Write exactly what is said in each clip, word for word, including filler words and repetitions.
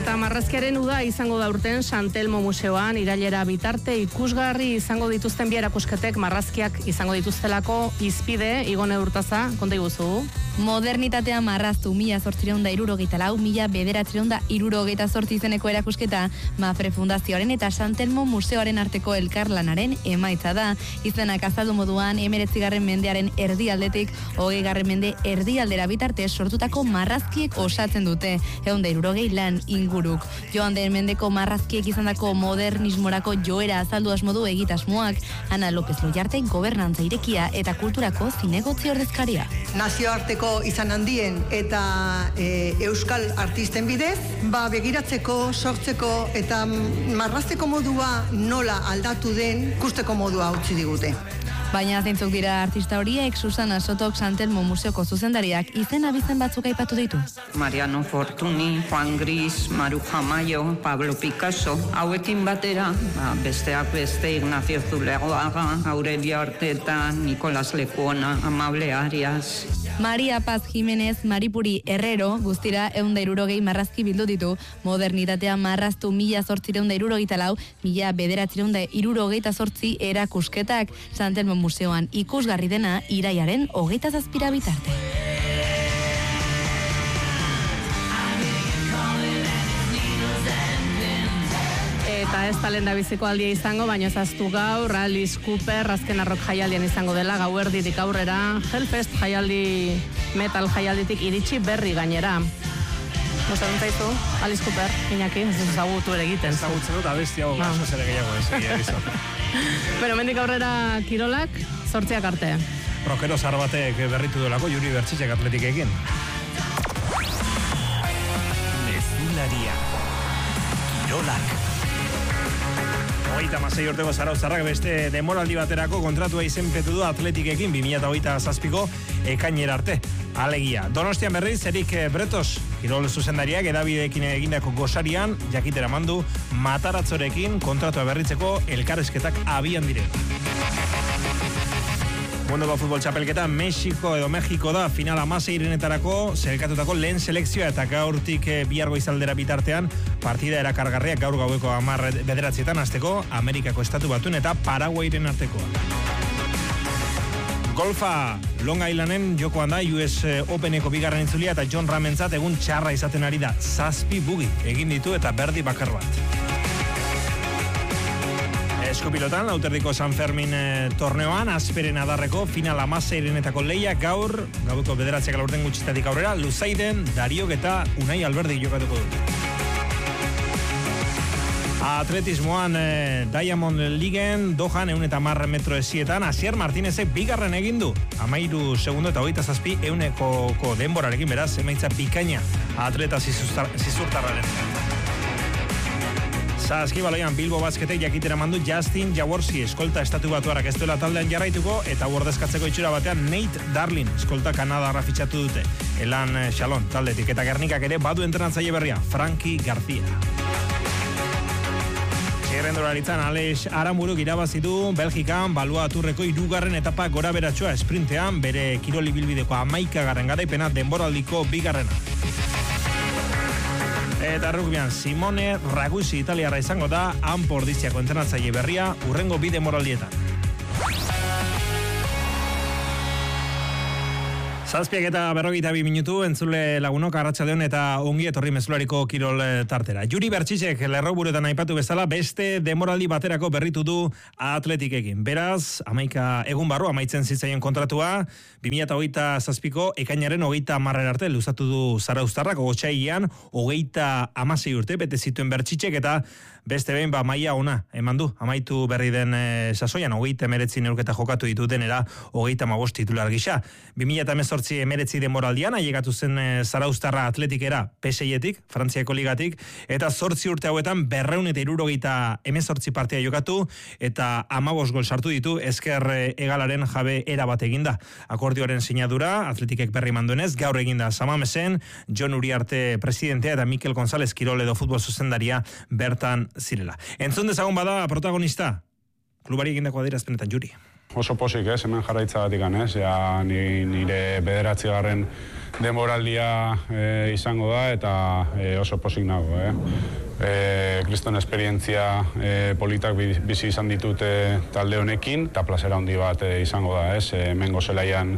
Eta marrazkiaren uda izango da urten Santelmo Museoan irailera bitarte ikusgarri izango dituzten bi erakusketek marrazkiak izango dituztelako izpide. Igone Urtaza, konta iguzu. Modernitatea marraztu mila zortzireun da irurogeita lau, mila bederatzireun da irurogeita zortzi izeneko erakusketa Mafre Fundazioaren eta Santelmo Museoaren arteko elkarlanaren emaitza da. Izenak azaldu moduan emeretzigarren mendearen erdialdetik hogeigarren mende erdialdera bitarte sortutako marrazkiek osatzen dute. Ehun da irurogei lan inguruk. Joan den mendeko marrazkiek izandako modernismorako joera azaldu asmodu egitasmoak. Ana López Loyarte gobernantza irekia eta kulturako zinegotzi ordezkaria. Nazioarteko izan handien eta e, euskal artisten bidez, ba begiratzeko, sortzeko eta marrazteko modua nola aldatu den ikusteko modua utzi digute. Baina zeintzuk dira artista horiek, Susana Sotok Santelmo Museoko zuzendariak izen abizen batzuk aipatu ditu. Mariano Fortuny, Juan Gris, Maruja Mayo, Pablo Picasso, hauekin batera, ba, besteak beste Ignacio Zuleaga, Aurelio Arteta, Nicolás Lekuona, Amable Arias. Maria Paz Jimenez, Maripuri Herrero, guztira ehun da hirurogei marrazki bildu ditu. Modernitatea marraztu mila zortzireun da hirurogeita lau, mila bederatzireun da hirurogeita zortzi erakusketak. Santelmo Museoan ikusgarri dena irailaren hogeita zazpira bitarte. Eta ez talenda biziko aldia izango, baina zaztu gaur, Alice Cooper, azken arrok jaialdian izango dela, gauerditik aurrera, Hellfest jaialdi, metal jaialditik iritsi berri gainera. Gustatzen zaizu, Alice Cooper, Iñaki, ez ezagutu ere egiten. Ezagutzen dut, abesti hau gaso zere gehiago ez. Pero mendik aurrera kirolak, zortziak arte. Rokero zar batek berritu dolako, Juri Bertzitzek atletikekin. Mezularia. Kirolak. hogeita hamasei urteko Zarauztarrak beste demoraldi baterako kontratua izenpetu du Atletikekin bi mila hogeita zazpiko ekainera arte. Alegia, Donostian berriz, Erik Bretos, kirol zuzendariak edabideekin egindako gosarian, jakitera mandu, Mataratzorekin kontratua berritzeko elkarrizketak abian dire. Munduko futbol txapelketa Mexiko edo Mexiko da final hamaseirenetarako zelkatutako lehen selekzioa eta gaurtik bihargo izaldera bitartean partida erakargarriak gaur gaueko hamar bederatzietan hasteko Amerikako Estatu Batuen eta Paraguayren artekoa. Golfa Long Islanden jokoan da U S Openeko bigarren itzulia eta John Ramentzat egun txarra izaten ari da. Zazpi bugi egin ditu eta berdi bakar bat. Eskupilotan, Lauterdiko San Fermin eh, torneoan, Azperen adarreko final hamaseirenetako leia gaur, gaueko bederatziak laurden gutxitatik aurrera, Luzaiden, Dariok eta Unai Alberdi jokatuko dut. Atletismoan eh, Diamond Leagueen, Dohan eun eta marre metro esietan, Asier Martinezek bigarren egin du. Amairu segundo eta hogeita zazpi eunekoko denborarekin beraz, emaitza bikaina atleta zizurtarraren. Saskibaloian Bilbo Basketek jakitera mandu Justin Jaworski eskolta estatu batuarak ez duela taldean jarraituko eta bordezkatzeko itxura batean Nate Darlin eskolta Kanadarra fitxatu dute. Elan Shalon taldetik eta Gernikak ere badu entrenatzaile berria, Frankie García. Txirrendularitzan Alex Aramburuk irabazi du Belgikan balua aturreko hirugarren etapa gora beratxoa esprintean bere kiroli bilbideko hamaikagarren garaipena denboraldiko bigarrena. Eta rugbian Simone Ragusi italiarra izango da Anpordiziako entrenatzaile berria urrengo bi denboraldietan. Zazpiak eta berrogeita bi minutu, entzule lagunok, arratsaldeon eta ongi etorri mezulariko kirol tartera. Juri Bertzitzek lerroburuetan aipatu bezala, beste demoraldi baterako berritu du Atletikekin. Beraz, amaika egun barru, amaitzen zitzaien kontratua, bi mila hogeita zazpiko ekainaren hogeita hamarren arte, luzatu du Zarauztarrak, otsailean, hogeita hamasei urte, bete zituen Bertzitzek eta beste behin ba maila ona eman du, amaitu berri den e, sasoian, hogeita emeretzi neurketa jokatu ditu denera, hogeita hamabost titular gisa. bi mila hemezortzi emeretzi demoraldian, ailegatu zen e, Zarauztarra Atletikera P S I-etik, Frantziako ligatik, eta zortzi urte hauetan berreun eta hirurogeita hemezortzi partia jokatu, eta hamabost gol sartu ditu, esker e, egalaren jabe era bat eginda. Akordioaren sinadura, Atletikek berri manduenez, gaur eginda Samamesen, Jon Uriarte presidentea eta Mikel González Kirol edo futbol zuzendaria bertan zirela. Entzun dezagun bada protagonista, klubari egindako adierazpenetan Juri. Oso posik, ez, hemen jarraitzagatik, ez, ja, nire bederatzigarren denboraldia e, izango da, eta e, oso posik nago, eh? E, kriston esperientzia e, politak bizi izan ditute talde honekin, eta plazera handi bat e, izango da, ez, e, hemen gozelaian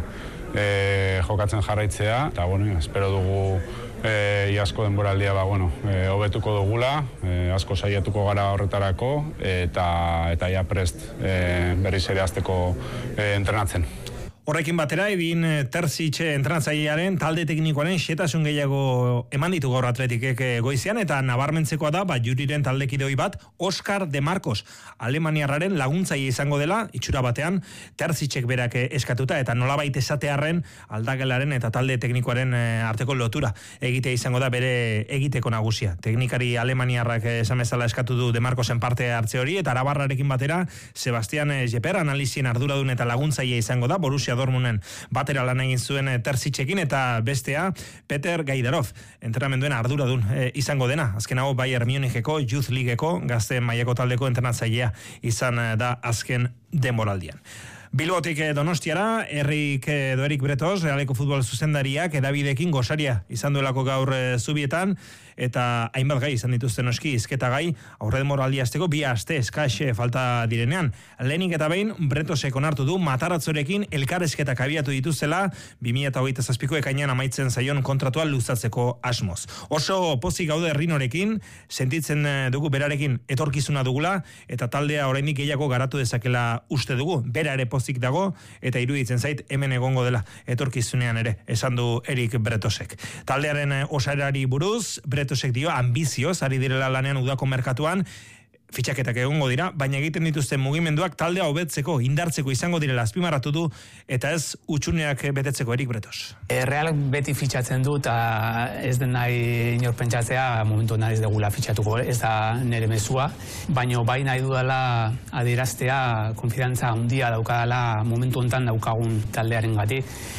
e, jokatzen jarraitzea, eta, bueno, espero dugu e, iazko denboraldia, ba, bueno, e, hobetuko dugula, e, asko saiatuko gara horretarako, eta, eta ja prest e, berriz ere hasteko e, entrenatzen. Horrekin batera, Edin Terzic entrenatzailearen talde teknikoaren xetasun gehiago eman ditu gaur Atletikek goizean, eta nabarmentzekoa da, ba, juriren taldekidoi bat, Oskar De Marcos, alemaniarraren laguntzaile izango dela, itxura batean, Terzicek berak eskatuta, eta nolabait esatearren aldagelaren eta talde teknikoaren arteko lotura egitea izango da bere egiteko nagusia. Teknikari alemaniarrak esan bezala eskatu du De Marcosen parte hartze hori, eta arabarrarekin batera, Sebastian Jeper analizien arduradun eta laguntzaile izango da, Borussia Dortmunden batera lan egin zuen Terzicekin, eta bestea Peter Gaidarov, entrenamenduen arduradun e, izango dena. Azken hau Bayern Municheko Youth Leagueko gazte mailako taldeko entrenatzailea izan da azken denboraldian. Bilbotik Donostiara, Errik edo Erik Bretos, Realeko futbol zuzendariak edabidekin gosaria izan duelako gaur e, zubietan, eta hainbat gai izan dituzten noski izketa gai, aurre denboraldi hasteko bi aste eskaxe falta direnean. Lehenik eta behin, Bretosek onartu du Mataratzorekin elkarrizketak abiatu dituzela, bi mila hogeita zazpiko ekainean amaitzen zaion kontratua luzatzeko asmoz. Oso pozik gaude Rinorekin, sentitzen dugu berarekin etorkizuna dugula, eta taldea oraindik gehiago garatu dezakela uste dugu, bera ere pozik dago, eta iruditzen zait hemen egongo dela etorkizunean ere, esan du Erik Bretosek. Taldearen osarari buruz, Bretosek dio ambizioz ari direla lanean udako merkatuan, fitxaketak egongo dira, baina egiten dituzten mugimenduak taldea hobetzeko, indartzeko izango direla azpimarratu du, eta ez utxuneak betetzeko Erik Bretos. Realak beti fitxatzen du, eta ez den nahi inor pentsatzea, momentu nahi ez degula fitxatuko, ez da nire mezua, baina bai nahi dudala adieraztea, konfidantza handia daukadala momentu honetan daukagun taldearen gati,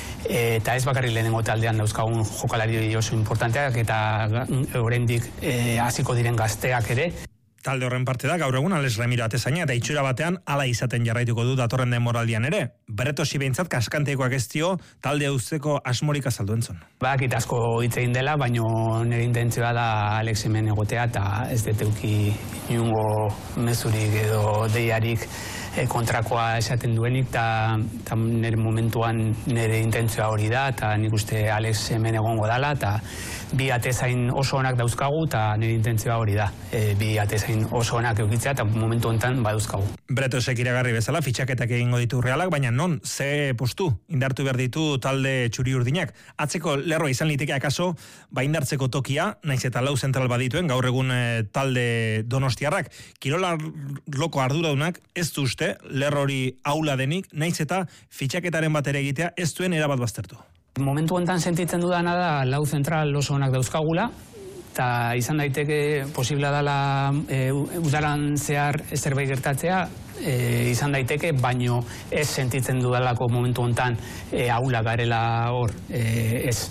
eta ez bakarrik lehenengo taldean dauzkagun jokalari oso importanteak, eta oraindik hasiko diren gazteak ere. Talde horren parte da, gaur egun Alex Ramiro atezaina, eta itxura batean hala izaten jarraituko du datorren denboraldian ere. Bretosi behintzat kaskantekoak ez dio talde uzteko asmorik azaldu entzun. Bakit asko hitz egin dela, baina nire intentzioa da Alex hemen egotea, eta ez deteuki inungo mezurik edo deiarik kontrakoa esaten duenik, eta nire momentuan nire intentzioa hori da, eta nik uste Alex hemen egongo dala, eta bi atezain oso onak dauzkagu, eta nire intentzioa hori da. E, bi atezain oso onak eukitzea, eta momentu honetan badauzkagu. Bretosek iragarri bezala, fitxaketak egingo ditu Realak, baina non, ze postu indartu behar ditu talde txuri urdinak. Atzeko lerroa izan liteke akaso, ba indartzeko tokia, naiz eta lau zentral badituen, gaur egun e, talde donostiarrak. Kirola loko arduradunak ez du uste, lerro hori aula denik, naiz eta fitxaketaren bat ere egitea ez duen erabat baztertu. Momentu honetan sentitzen dudana da, lau zentral oso onak dauzkagula, eta izan daiteke posibla dela e, udaran zehar zerbait gertatzea, e, izan daiteke, baino ez sentitzen dudalako momentu honetan e, aula garela hor, e, ez.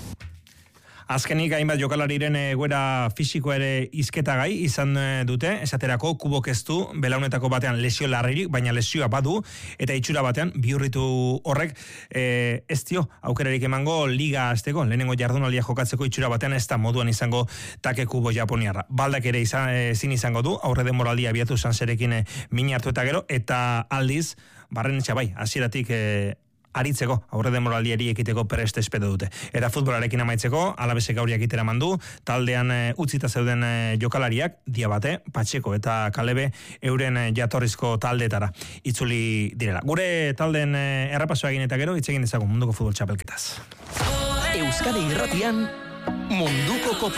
Azkenik hainbat jokalariren egoera fisikoa ere izketagai izan dute, esaterako kubok ez du, belaunetako batean lesio larririk, baina lesioa badu, eta itxura batean bihurritu horrek e, ez dio aukerarik emango liga azteko, lehenengo jardunaldia jokatzeko itxura batean ez da moduan izango take kubo japoniarra. Baldak ere izan, ezin izango du, aurre denboraldia abiatu Sanserekin min hartu eta gero, eta aldiz, Barrenetxea bai, hasieratik e, aritzeko, aurre denboraldiari ekiteko prest espedo dute. Eta futbolarekin amaitzeko, Alabesek gauriak itera mandu, taldean e, utzita zeuden e, jokalariak, Diabate, Patxeko eta Kalebe euren e, jatorrizko taldeetara itzuli direla. Gure taldeen e, errepasoa egin eta gero, hitz egin dezagun munduko futbol txapelketaz. Euskadi Irratian, Munduko Kopa.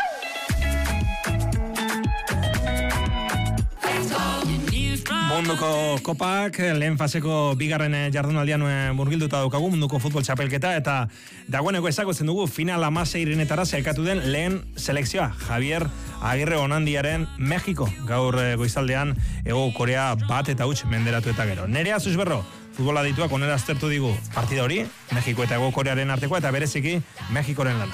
Munduko kopak, lehen faseko bigarren jardunaldian murgilduta daukagu munduko futbol txapelketa, eta dagoeneko ezagutzen dugu final hamaseirenetara sailkatu den lehen selekzioa, Javier Agirre Onandiaren Mexiko, gaur goizaldean Hego Korea bat eta huts menderatu eta gero. Nerea Zuzberro, futbola dituak onera aztertu digu partida hori, Mexiko eta Hego Korearen artekoa, eta bereziki Mexikoren lana.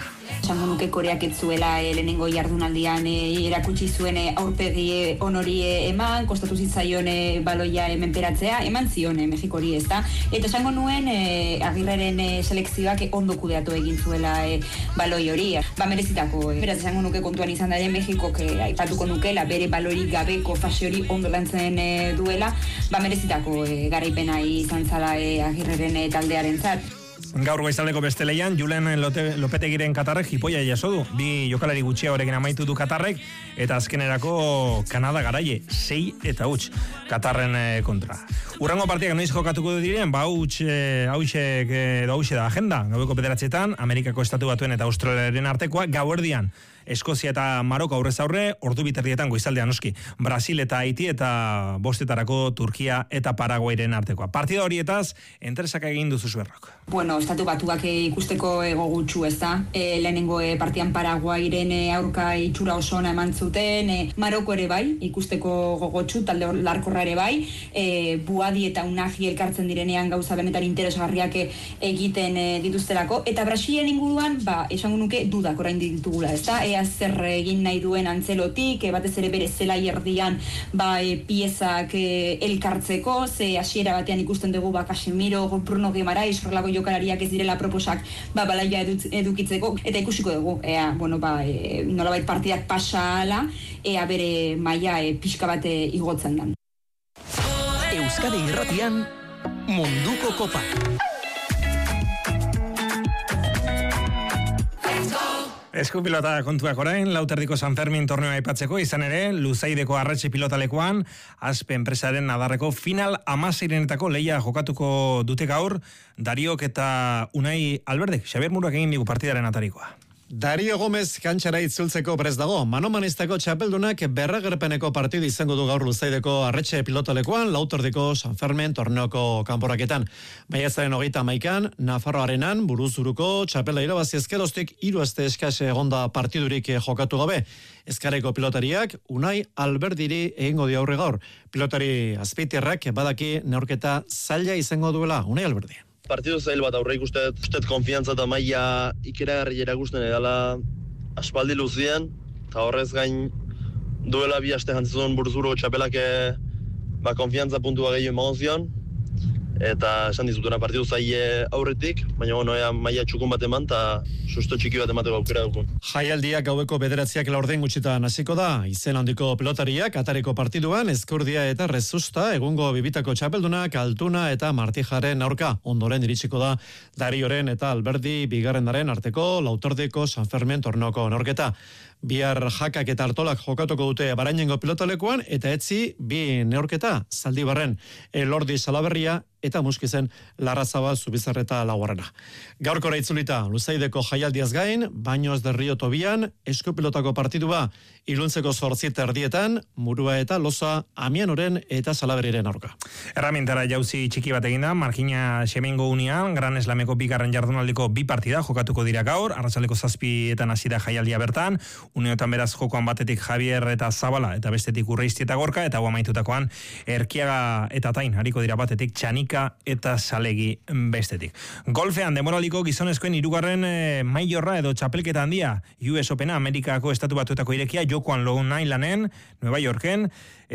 Esango nuke Koreak ez zuela e, lehenengo jardunaldian e, erakutsi zuen e, aurpegi e, honori e, eman, kostatu zitzaion e, baloia e, menperatzea, eman zion e, Mexikori ez da. Eta esango nuen e, Agirreren e, selekzioak e, ondo kudeatu egin zuela e, baloi hori. Ba merezitako, e. Beraz esango nuke kontuan izan da ere Mexikok e, aipatuko nukela bere balori gabeko fase hori ondo lantzen e, duela, ba merezitako e, garaipena izan zala e, Agirreren e, taldearen zat. Gaur goizaldeko beste leian, Julen Lopetegiren Katarrek jipoia jaso du. Bi jokalari gutxia horrekin amaitu du Katarrek, eta azkenerako Kanada garaie, sei eta huts Katarren kontra. Urrengo partiak noiz jokatuko diren, ba huts, hauxek edo hauxe da agenda, gaueko bederatzetan, Amerikako Estatu Batuen eta Australiaren artekoa, gauerdian, Eskozia eta Maroko aurrez aurre, ordu biterdietan goizaldean noski, Brasil eta Haiti eta bostetarako Turkia eta Paraguairen artekoa. Partida horietaz, entresak egin duzu zuerrok. Bueno, Estatu Batuak e, ikusteko ego gutxu ez da. E, lehenengo e, partian Paraguairen e, aurka itxura oso ona eman zuten, e, Maroko ere bai, ikusteko gogotxu, talde larkorra ere bai, e, Buadi eta Unagi elkartzen direnean gauza benetan interesgarriak e, egiten e, dituztelako, eta Brasilen inguruan, ba, esango nuke dudak orain ditugula, ez da? Ea zer egin nahi duen Antzelotik, e, batez ere bere zelai erdian ba, e, piezak e, elkartzeko, ze hasiera batean ikusten dugu ba, Casemiro, Bruno Guimaraes, horrelako jokalariak ez direla proposak ba, balaia edukitzeko, eta ikusiko dugu, ea, bueno, ba, e, nolabait partidak pasa ala, ea bere maila e, pixka bate igotzen dan. Euskadi Irratian, Munduko Kopak. Eskupilota kontuak orain, Lauterdiko San Fermin torneo aipatzeko, izan ere, Luzaideko Arretxe pilotalekuan, Aspe enpresaren nadarreko final amaseirenetako leia jokatuko dute gaur, Dariok eta Unai Alberdek, Xabier Muruak egin digu partidaren atarikoa. Dario Gomez kantxara itzultzeko prest dago. Manomanistako txapeldunak berragerpeneko partidu izango du gaur Luzaideko Arretxe pilotalekoan, Lauterdiko San Fermin torneoko kanporaketan. Maiatzaren hogeita hamaikan, Nafarroarenan buruzuruko txapela irabazi ezkeroztik hiru aste eskase egonda partidurik jokatu gabe. Ezkareko pilotariak Unai Alberdiri egingo dio aurre gaur. Pilotari azpeitirrak badaki neurketa zaila izango duela. Unai Alberdi. Partidu zail bat aurre ikustet, ustet konfiantza eta maila ikeragarri erakusten edala aspaldi luzien, eta horrez gain duela bi aste jantzizun buruzuro txapelak ba, konfiantza puntua gehiago emagon zion, eta esan dizutuna partidu zaile aurretik, baina bueno, ea maila txukun bat eman, eta susto txiki bat emateko aukera dukun. Jaialdiak gaueko bederatziak laurden gutxitan hasiko da, izen handiko pilotariak atareko partiduan, Ezkurdia eta Rezusta, egungo bibitako txapeldunak, Altuna eta Martijaren aurka, ondoren iritsiko da Darioren eta Alberdi bigarrenaren arteko Lauterdiko San Fermin torneoko neurketa. Bihar jakak eta artolak jokatuko dute Barainengo pilotalekuan, eta etzi bi neurketa, Zaldibarren Elordi Salaberria eta Muskizen Larrazabal Zubizarreta laugarrena. Gaurkora itzulita, Luzaideko jaialdiaz gain, Baños de Rio Tobian, eskupilotako partidua, iluntzeko zortzita erdietan, Murua eta Loza, Amianoren eta Salaberiren aurka. Erramintara jauzi txiki bat eginda, Markina Xemengo Unian, Gran Eslameko bigarren jardunaldiko bi partida jokatuko dira gaur, arratzaleko zazpietan hasi da jaialdia bertan, Uniotan beraz jokoan batetik Javier eta Zabala, eta bestetik Urreisti eta Gorka, eta guamaitutakoan Erkiaga eta Tain, hariko dira batetik Txanika eta Salegi bestetik. Golfean demoraliko gizonezkoen hirugarren e, mailorra edo txapelketa handia, U S Opena, Amerikako Estatu Batuetako irekia, jokoan Long Islanen, Nueva Yorken,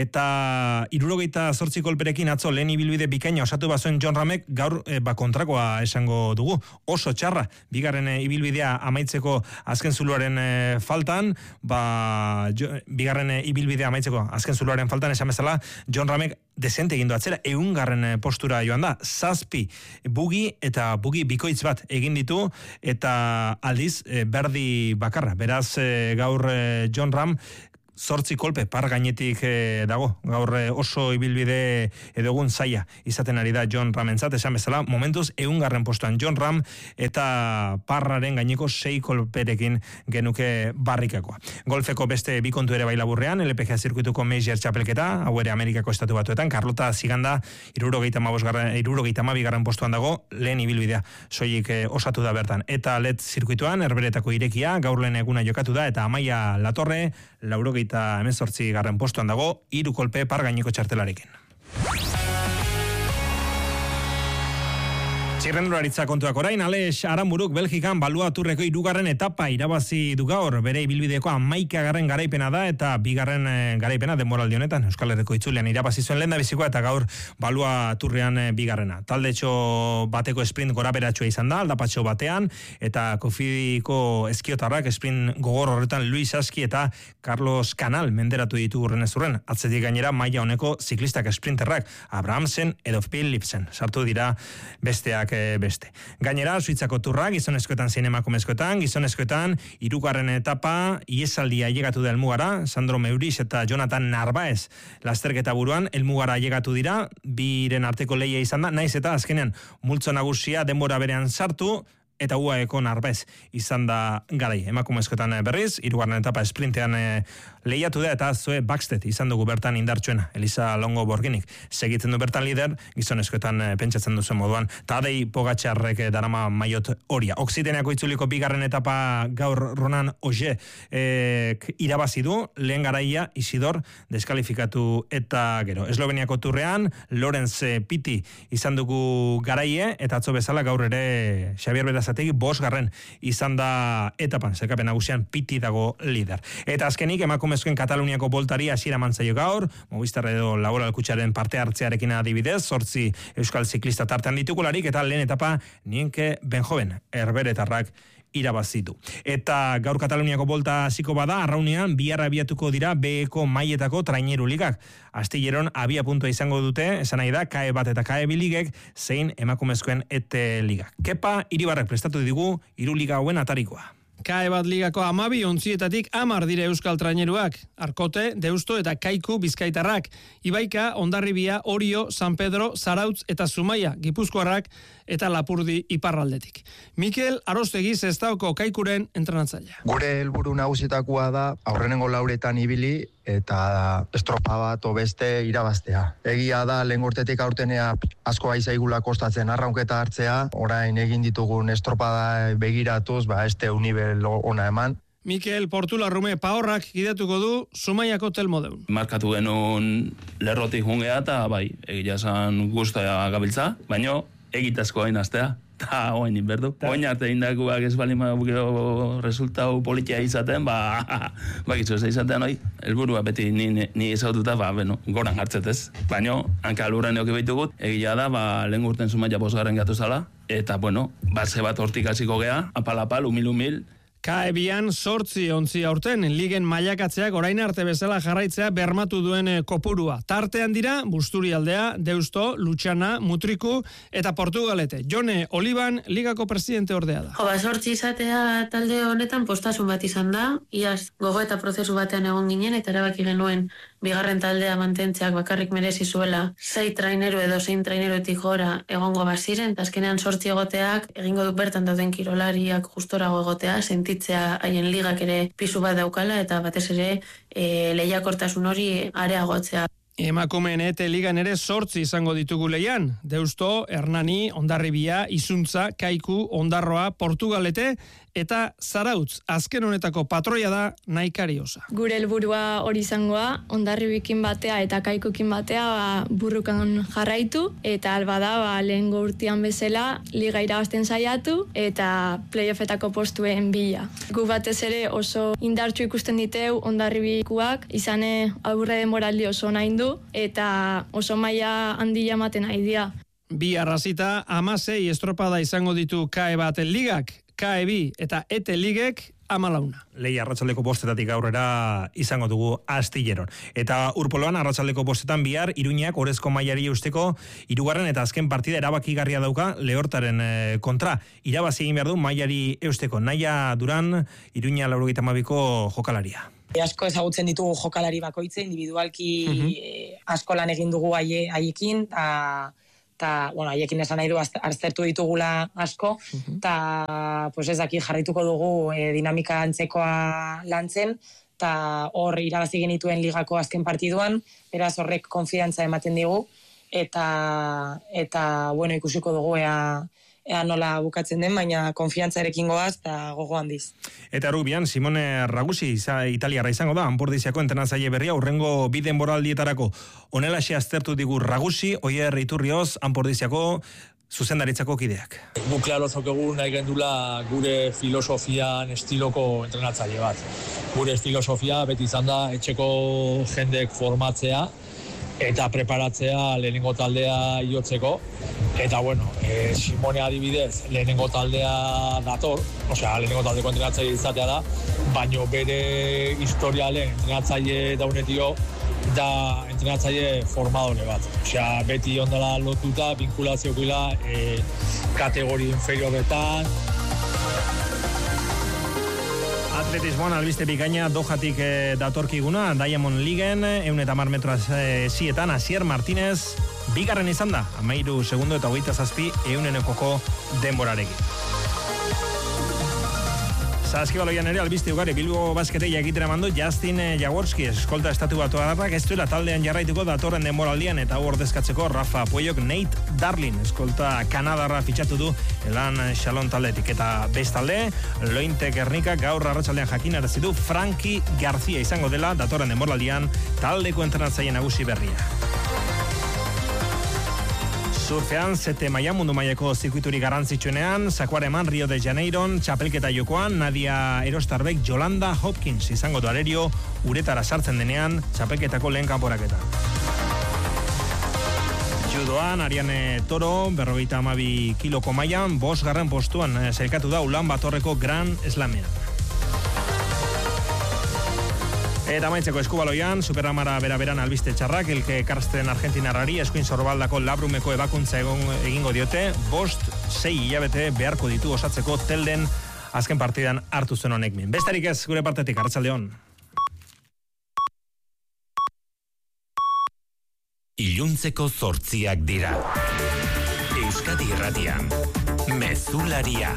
eta hirurogeita zortzi kolperekin atzo lehen ibilbide bikaina osatu bazuen John Ramek gaur e, ba kontrakoa esango dugu. Oso txarra, bigarren e, ibilbidea amaitzeko azken zuluaren e, faltan, ba, jo, bigarren e, ibilbidea amaitzeko azken zuluaren faltan esan bezala, John Ramek desente egin du atzera, eungarren postura joan da, zazpi bugi eta bugi bikoitz bat egin ditu, eta aldiz e, berdi bakarra. Beraz, e, gaur e, John Ram zortzi kolpe par gainetik e, dago, gaur e, oso ibilbide edogun zaia izaten ari da John Ramentzat, esan bezala, momentuz eungarren postuan John Ram eta parraren gaineko sei kolperekin genuke barrikakoa. Golfeko beste bi kontu ere bai laburrean, L P G A zirkuituko Major txapelketa, hau ere Amerikako Estatu Batuetan, Carlota Ziganda hirurogeita hamabigarren postuan dago, lehen ibilbidea soilik e, osatu da bertan. Eta L E D zirkuituan, Herberetako irekia, gaur lehen eguna jokatu da, eta Amaia Latorre, laurogeita hemezortzi garren postuan dago, hiru kolpe par gaineko txartelarekin. Txirrendularitza kontuak orain, Alex Aranburuk Belgikan baluaturreko hirugarren etapa irabazi du gaur, bere ibilbideko hamaikagarren garaipena da eta bigarren garaipena denboraldi honetan Euskal Herriko itzulean irabazi zuen lehendabizikoa eta gaur baluaturrean bigarrena. Taldetxo bateko sprint goraberatsua izan da, aldapatxo batean, eta Kofidiko eskiotarrak sprint gogor horretan Luis Aski eta Carlos Canal menderatu ditu urren ez urren. Atzetik gainera maila honeko ziklistak sprinterrak Abrahamsen edo Philipsen sartu dira besteak beste. Gainera, Suitzako turra, gizonezkoetan zein emakumezkoetan, gizonezkoetan, hirugarren etapa, iesaldia ailegatu da helmugara, Sandro Meuriz eta Jonathan Narvaez lasterketa buruan, helmugara ailegatu dira, biren arteko lehia izan da, naiz eta azkenean multzo nagusia denbora berean sartu, eta uaeko Narvaez izan da garai. Emakumezkoetan berriz, hirugarren etapa sprintean e, lehiatu da, eta Zoe Baxted izan dugu bertan indartsuena, Elisa Longo Borginik. Segitzen du bertan lider, gizonezkoetan e, pentsatzen duzen moduan, Tadej Pogačarrek darama maiot horia. Oksiteneako itzuliko bigarren etapa gaur Ronan Oje e, irabazi du, lehen garaia Isidor deskalifikatu eta gero. Esloveniako turrean, Lorenz Piti izan dugu garaie, eta atzo bezala gaur ere Xabier Beraz bosgarren izan da etapan, zerkapen nagusian Piti dago lider. Eta azkenik emakumezkoen Kataluniako boltari hasiera eman zaio gaur, Movistar edo Laboral Kutxaren parte hartzearekin adibidez, zortzi euskal ziklista tartean ditugularik, eta lehen etapa Nienke Benjoven, herberetarrak irabazitu. Eta gaur Kataluniako bolta hasiko bada, arraunean bihar abiatuko dira B-eko mailetako traineru ligak. Astilleron abia puntua izango dute, esan nahi da, K E bat eta K E bi ligek, zein emakumezkoen ete ligak. Kepa, Iribarrek prestatu digu, hiru liga hauen atarikoa. K E bat ligako amabi ontzietatik amar dire euskal traineruak, Arkote, Deusto eta Kaiku bizkaitarrak, Ibaika, Hondarribia, Orio, San Pedro, Zarautz eta Zumaia, Gipuzkoarrak eta Lapurdi iparraldetik. Mikel Arostegi Sestaoko Kaikuren entrenatzailea. Gure helburu nagusitakoa da aurrenengo lauretan ibili eta estropa bat o beste irabaztea. Egia da lehen urtetik aurtenea asko aizaigula kostatzen arraunketa hartzea, orain egin ditugun estropada begiratuz, ba este univel ona eman. Mikel Portularrume Paorrak gidatuko du Zumaiako telmodeun. Markatu genuen lerrotik jungea eta bai, egia esan guztua gabiltza, baino egitazko hain astea. Ta oain inberdu. Oain arte indakuak ez bali magukeo resultau politia izaten, ba, bakitzu ez izaten hoi, helburua beti ni, ni ezaututa, ba, beno, goran hartzetez. Baina, hanka lurren eoki behitugut, egia da, ba, lehen urten Zumaia bosgarren gatu zala, eta, bueno, base bat hortik hasiko gea, apal-apal, humil-humil, K E bian sortzi ontzi aurten, ligen mailakatzeak orain arte bezala jarraitzea bermatu duen kopurua. Tartean dira, Busturialdea, Deusto, Lutxana, Mutriku eta Portugalete. Jone Oliban, ligako presidente ordea da. Jo, ba, sortzi izatea talde honetan postasun bat izan da, iaz gogo eta prozesu batean egon ginen, eta erabaki genuen bigarren taldea mantentzeak bakarrik merezi zuela sei traineru edo zein traineruetik gora egongo baziren, eta azkenean sortzi egoteak egingo du bertan dauden kirolariak justorago egotea, sentitzea haien ligak ere pisu bat daukala eta batez ere e, lehiakortasun hori areagotzea. Emakumeen ete ligan ere sortzi izango ditugu leian. Deusto, Hernani, Hondarribia, Izuntza, Kaiku, Ondarroa, Portugalete eta Zarautz. Azken honetako patroia da Naikari Osa. Gure helburua hori izangoa, Hondarribikin batea eta Kaikukin batea ba, burrukan jarraitu, eta alba da ba, lehengo urtean bezala liga irabazten saiatu eta playoffetako postuen bila. Gu batez ere oso indartsu ikusten diteu Hondarribikuak, izane aurre demoraldi oso nahi du eta oso maila handia ematen nahi dira. Bi arrazita, amasei estropada izango ditu K E bat ligak, K E bi eta ete ligek amalauna. Lehi arratsaldeko bostetatik aurrera izango dugu Astilleron. Eta Urpoloan arratsaldeko bostetan bihar Iruñak orezko mailari eusteko hirugarren eta azken partida erabakigarria dauka Lehortaren e, kontra. Irabazi egin behar du mailari eusteko. Naia Duran, Iruña laurogeita hamabiko jokalaria. Asko ezagutzen ditugu jokalari bakoitze, individualki uh-huh. eh, asko lan egin dugu haie, haiekin, eta eta, bueno, haiekin esan nahi du aztertu ditugula asko, eta uh-huh. pues ez daki jarrituko dugu eh, dinamika antzekoa lantzen, eta hor irabazi genituen ligako azken partiduan, beraz horrek konfidantza ematen digu, eta, eta bueno, ikusiko dugu ea, ea nola bukatzen den, baina konfiantzarekin goaz eta gogo handiz. Eta rugbian, Simone Ragusi italiarra izango da, Anpordiziako entrenatzaile berria, urrengo bi denboraldietarako. Honelaxe aztertu digu Ragusi, Oier Iturrioz, Anpordiziako zuzendaritzako kideak. Nuklear osokegu nahi gendula gure filosofian estiloko entrenatzaile bat. Gure filosofia beti izan da etxeko jendek formatzea eta preparatzea lehenengo taldea iotzeko. Eta bueno, e, Simone adibidez lehenengo taldea dator, osea, lehenengo taldeko entrenatzaile izatea da, baino bere historialen entrenatzaile daunetio da entrenatzaile formadore bat. Osea, beti ondala lotuta, vinkulazio gila e, kategori inferioretan. Atletismoan albiste bikaina Dohatik eh, datorkiguna, Diamond Leagueen, eun eta mar metroaz eh, zietan, Asier Martínez, bigarren izan da, amairu segundo eta hogeita zazpi eunenekoko denborarekin. Saskibaloian ere albiste ugari Bilbo Basketei egitera mandu Justin Jaworski, eskolta estatu batuarrak ez duela taldean jarraituko datorren denboraldian eta hor ordezkatzeko Rafa Pueyok Nate Darlin, eskolta Kanadarra fitxatu du Elan Shalom taldetik. Eta bestalde, Lointe Gernika gaur arratsaldean jakinarazi du Frankie Garcia izango dela datorren denboraldian taldeko entrenatzaile nagusi berria. Surfean, zete maia mundu mailako zirkuituri garrantzitsuenean, Zakuareman Rio de Janeiron, txapelketa jokoan, Nadia Erostarbek Jolanda Hopkins izango du arerio, uretara sartzen denean, txapelketako lehen kanporaketa. Judoan, Ariane Toro, berrogeita hamabi kiloko mailan, bosgarren postuan sailkatu da Ulan Batorreko Grand Slamean. Eta maitzeko eskubaloian, Superamara bera-beran albiste txarrak, Elke Karsten Argentinarrari eskuin zorbaldako labrumeko ebakuntza egon, egingo diote, bost, sei hilabete beharko ditu osatzeko telden azken partidan hartu zuen honek min. Besterik ez, gure partetik, arratsaldeon. Iluntzeko zortziak dira. Euskadi Irratian, Mezularia.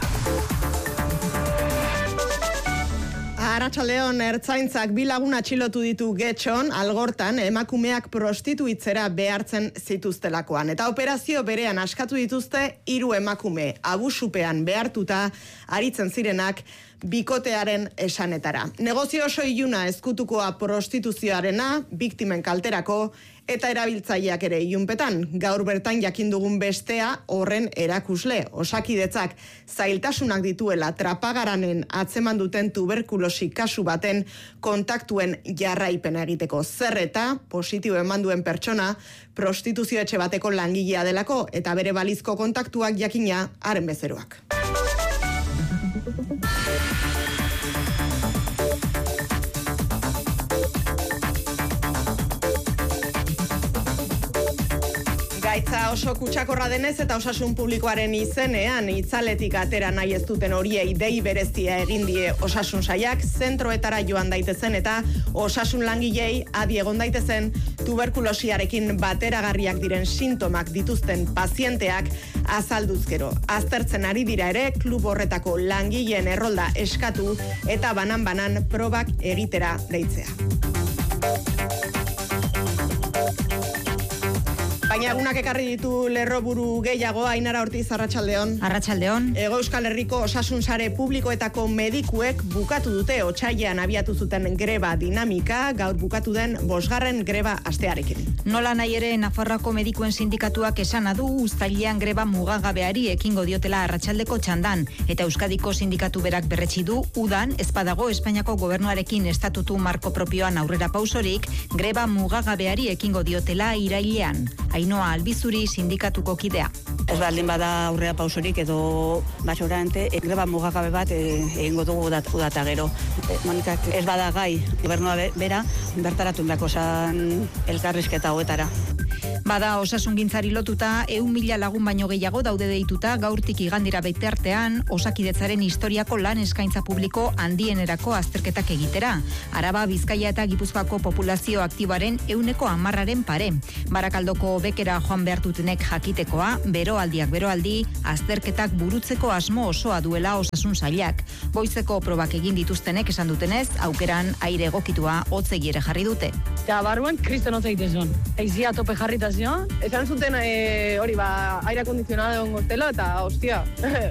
Arratsaldeon, ertzaintzak bi lagun atxilotu ditu Getxon, Algortan, emakumeak prostituitzera behartzen zituztelakoan. Eta operazio berean askatu dituzte hiru emakume, abusupean behartuta aritzen zirenak bikotearen esanetara. Negozio oso iluna ezkutukoa prostituzioarena, biktimen kalterako, eta erabiltzaileak ere ilunpetan. Gaur bertan jakin dugun bestea horren erakusle. Osakidetzak zailtasunak dituela trapagaranen atzeman duten tuberkulosi kasu baten kontaktuen jarraipena egiteko. Zer eta positibo eman duen pertsona prostituzio etxe bateko langilea delako eta bere balizko kontaktuak jakina haren bezeroak. Gaitza oso kutsakorra denez eta osasun publikoaren izenean itzaletik atera nahi ez duten horiei dei berezia egin die osasun saiak zentroetara joan daitezen eta osasun langilei adi egon daitezen tuberkulosiarekin bateragarriak diren sintomak dituzten pazienteak azalduzkero. Aztertzen ari dira ere klub horretako langileen errolda eskatu eta banan-banan probak egitera deitzea. Baina egunak ekarri ditu lerroburu gehiago, Ainara Ortiz, arratsaldeon. Arratsaldeon. Hego Euskal Herriko osasun sare publikoetako medikuek bukatu dute otsailean abiatu zuten greba dinamika, gaur bukatu den bosgarren greba astearekin. Nola nahi ere Nafarroako medikuen sindikatuak esana du uztailean greba mugagabeari ekingo diotela arratsaldeko txandan, eta Euskadiko sindikatu berak berretsi du udan ez badago Espainiako gobernuarekin estatutu marko propioan aurrera pausorik, greba mugagabeari ekingo diotela irailean. Ainoa Albizuri sindikatuko kidea. Ez baldin bada aurrera pausorik edo batxorante, e, greba mugagabe bat egingo dugu udata gero. E, Monikak ez bada gai, gobernua bera, bertaratu indako zan elkarrizketa hoetara. Bada osasungintzari lotuta, ehun mila lagun baino gehiago daude deituta gaurtik igandira beitertean Osakidetzaren historiako lan eskaintza publiko handienerako azterketak egitera. Araba, Bizkaia eta Gipuzkoako populazio aktiboaren ehuneko hamarraren pare. Barakaldoko bekera joan behartutenek jakitekoa, beroaldiak beroaldi, azterketak burutzeko asmo osoa duela osasun sailak. Goizeko probak egin dituztenek esan dutenez, aukeran aire egokitua hotzegi ere jarri dute. Ja, barruan kriston hotza egiten zuen. Eizia tope jarrita zion. Esan zuten e, hori ba, aire akondizionada egon goztela eta hostia,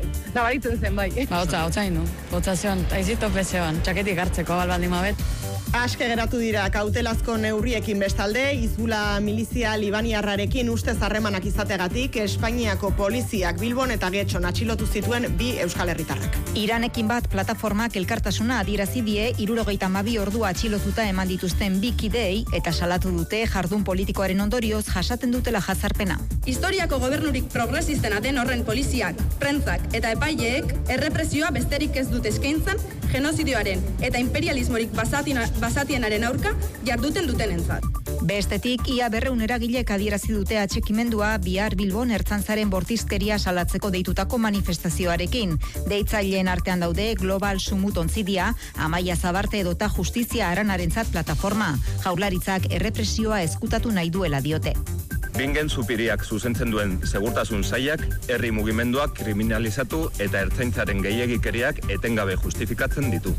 nabaritzen zen bai. Ba, hotza, hotza ino. Hotza zion, aizi tope zion, txaketik hartzeko balbaldin mabet. Aske geratu dira kautelazko neurriekin bestalde, Hizbula milizia libaniarrarekin ustez harremanak izategatik Espainiako poliziak Bilbon eta Getxon atxilotu zituen bi euskal herritarrak. Iranekin bat plataformak elkartasuna adierazi die hirurogeita hamabi ordu atxilotuta eman dituzten bi kideei eta salatu dute jardun politikoaren ondorioz jasaten dutela jazarpena. Historiako gobernurik progresistena den horren poliziak, prentzak eta epaileek errepresioa besterik ez dute eskaintzen genozidioaren eta imperialismorik basatina, basatienaren aurka jarduten dutenentzat. Bestetik, ia berreun eragilek adierazi dute atxekimendua bihar Bilbon ertzaintzaren bortizkeria salatzeko deitutako manifestazioarekin. Deitzaileen artean daude Global Sumut Ontzidia, Amaia Zabarte edota Justizia Aranarentzat plataforma. Jaurlaritzak errepresioa ezkutatu nahi duela diote. Bingen supiriak zuzentzen duen segurtasun sailak, herri mugimenduak kriminalizatu eta ertzaintzaren gehiegikeriak etengabe justifikatzen ditu.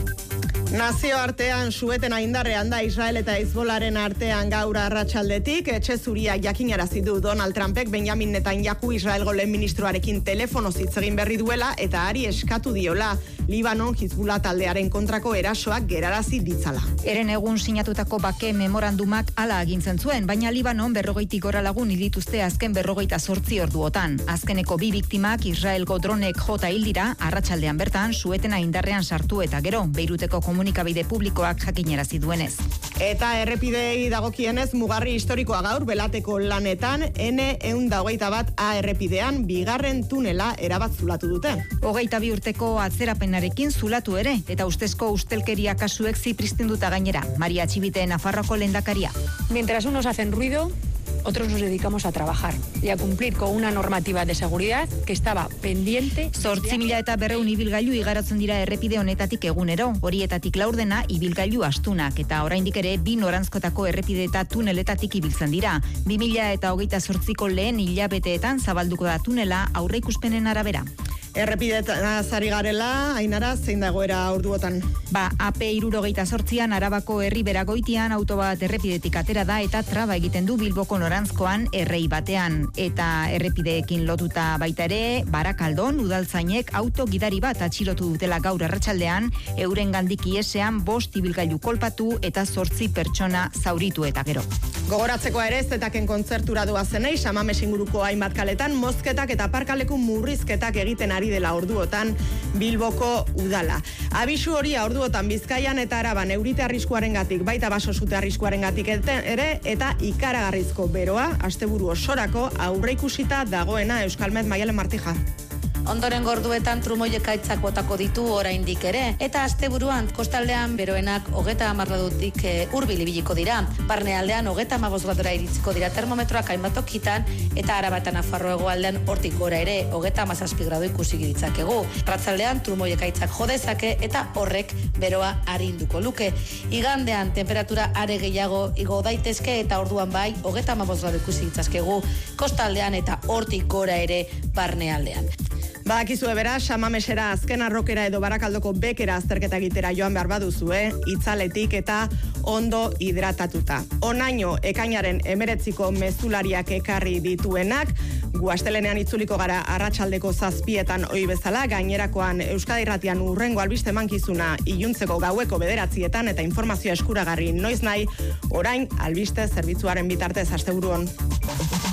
Nazio artean suetena indarrean da Israel eta Hezbollaren artean gaur arratsaldetik, etxe zuria jakinarazi du Donald Trumpek Benjamin Netanyahu Israelgo lehen ministroarekin telefonoz hitz egin berri duela eta hari eskatu diola Libanon Hizbullah taldearen kontrako erasoak gerarazi ditzala. Eren egun sinatutako bake memorandumak hala agintzen zuen, baina Libanon berrogeitik gora lagun hil dituzte azken berrogeita zortzi orduotan. Azkeneko bi biktimak Israelgo dronek jota hil dira, arratsaldean bertan suetena indarrean sartu eta gero Beiruteko komunikabide publikoak jakinarazi duenez. Eta errepidei dagokienez mugarri historikoa gaur belateko lanetan N ehun eta hogeita bat A errepidean bigarren tunela erabat zulatu dute. Hogeita bi urteko atzerapenarekin zulatu ere, eta ustezko ustelkeria kasuek zipristinduta gainera. Maria Txibite, Nafarroako lehendakaria. Mientras unos hacen ruido, otros nos dedicamos a trabajar y a cumplir con una normativa de seguridad que estaba pendiente. Zortzi mila eta berreun ibilgailu igarotzen dira errepide honetatik egunero, horietatik laurdena ibilgailu astunak, eta oraindik ere bi noranzkotako errepide eta tuneletatik ibiltzen dira. Bi mila eta hogeita zortziko lehen hilabeteetan zabalduko da tunela aurreikuspenen arabera. Errepidetan azari garela, Ainara, zein dagoera orduotan? Ba, A P hirurogeita zortzian Arabako herri beragoitian auto bat errepidetik atera da eta traba egiten du Bilboko norantzkoan errei batean. Eta errepideekin lotuta baita ere, Barakaldon udaltzainek auto gidari bat atxilotu dutela gaur arratsaldean, euren gandik iesean bost ibilgailu kolpatu eta zortzi pertsona zauritu eta gero. Gogoratzeko ere, zetaken kontzertura doazenei, Samames inguruko hainbat kaletan, mozketak eta parkaleku murrizketak egiten ari dela orduotan Bilboko udala. Abisu hori orduotan Bizkaian eta Araban eurite arriskuarengatik, baita baso sute arriskuarengatik ere eta ikaragarrizko beroa asteburu osorako aurreikusita dagoena Euskalmet Maialen Martija. Ondoren gorduetan trumoiekaitzak botako ditu oraindik ere, eta asteburuan kostaldean beroenak hogeta hamar gradutik e, hurbil ibiliko dira. Barnealdean hogeta hamabost gradura iritsiko dira termometroak hainbat tokitan, eta Araba eta Nafarroa hegoaldean hortik gora ere hogeta hamazazpi gradu ikusi ditzakegu. Arratsaldean trumoiekaitzak jo dezake eta horrek beroa arinduko luke. Igandean temperatura are gehiago igo daitezke eta orduan bai hogeta hamabost gradu ikusi ditzakegu kostaldean eta hortik gora ere barnealdean. Badakizue bera, Samamesera azken arrokera edo Barakaldoko bekera azterketa egitera joan behar baduzue, itzaletik eta ondo hidratatuta. Onaino ekainaren emeretziko mezulariak ekarri dituenak, gu astelenean itzuliko gara arratsaldeko zazpietan ohi bezala, gainerakoan Euskadi Irratian urrengo albiste emankizuna iluntzeko gaueko bederatzietan eta informazioa eskuragarri noiz nahi, orain albiste zerbitzuaren bitartez asteburuan.